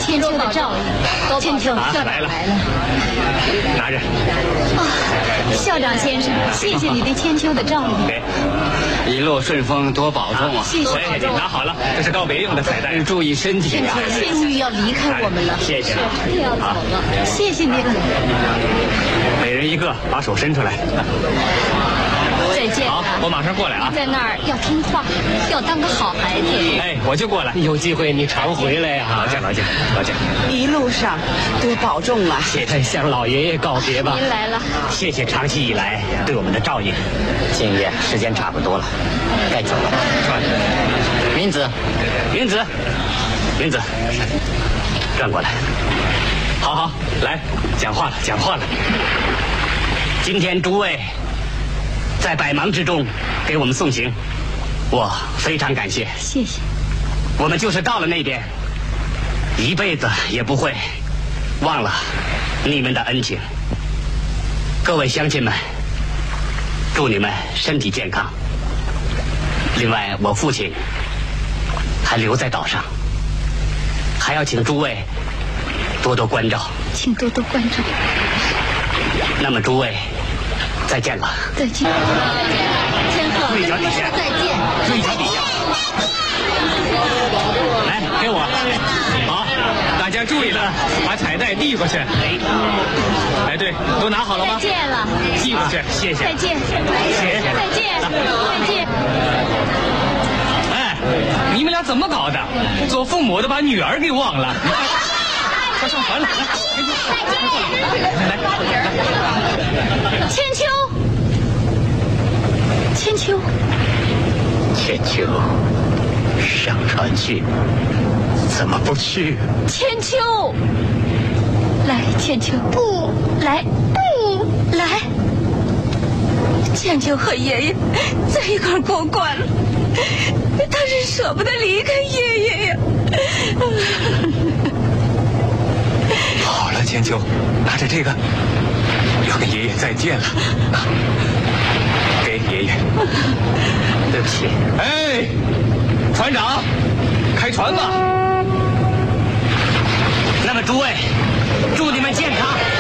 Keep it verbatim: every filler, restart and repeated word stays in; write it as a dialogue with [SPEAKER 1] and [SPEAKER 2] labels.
[SPEAKER 1] 千秋的照应。千秋，校长来了，
[SPEAKER 2] 拿着。
[SPEAKER 1] 啊，校长先生，谢谢你对千秋的照应。
[SPEAKER 2] 给，一路顺风，多保重啊！
[SPEAKER 1] 谢谢，
[SPEAKER 2] 谢谢你，拿好了，这是告别用的彩带，注意身体
[SPEAKER 1] 千秋，终于要离开我们了。
[SPEAKER 2] 谢谢了，
[SPEAKER 1] 要走了，谢谢你了。
[SPEAKER 2] 每人一个，把手伸出来。
[SPEAKER 1] 再见。
[SPEAKER 2] 好，我马上过来啊。
[SPEAKER 1] 在那儿要听话，要当个好孩子。
[SPEAKER 2] 哎，我就过来。
[SPEAKER 3] 有机会你常回来呀。
[SPEAKER 2] 劳驾，劳驾，劳驾。
[SPEAKER 4] 一路上多保重啊！
[SPEAKER 3] 谢谢，向老爷爷告别吧。
[SPEAKER 1] 您来了。
[SPEAKER 2] 谢谢长期以来对我们的照应。
[SPEAKER 3] 敬业，时间差不多了，该走了。明子，
[SPEAKER 2] 明子，明子，转过来。好好，来，讲话了，讲话了。今天诸位在百忙之中给我们送行，我非常感谢。
[SPEAKER 1] 谢谢。
[SPEAKER 2] 我们就是到了那边，一辈子也不会忘了你们的恩情。各位乡亲们，祝你们身体健康。另外，我父亲还留在岛上，还要请诸位多多关照。
[SPEAKER 1] 请多多关照。
[SPEAKER 2] 那么诸位，再见了。
[SPEAKER 1] 再见。千鹤，
[SPEAKER 2] 注意脚底下。
[SPEAKER 1] 再见。
[SPEAKER 2] 注意脚底下。来，给我。好，大家注意了，把彩带递过去。哎，哎，对，都拿好了吗？
[SPEAKER 1] 再见了。
[SPEAKER 2] 递过去，谢谢。
[SPEAKER 1] 再见。
[SPEAKER 2] 谢谢。
[SPEAKER 1] 再见。再见。
[SPEAKER 2] 哎，你们俩怎么搞的？做父母的把女儿给忘了。快上船了，来，来，来，
[SPEAKER 1] 千秋，千秋，
[SPEAKER 3] 千秋，上船去，怎么不去？
[SPEAKER 1] 千秋，来，千秋，不来，不来。千秋和爷爷在一块过惯了，他是舍不得离开爷爷呀。
[SPEAKER 5] 好了，千秋，拿着这个，要跟爷爷再见了。给爷爷。
[SPEAKER 2] 对不起。
[SPEAKER 5] 哎，船长，开船吧。
[SPEAKER 2] 那么诸位，祝你们健康。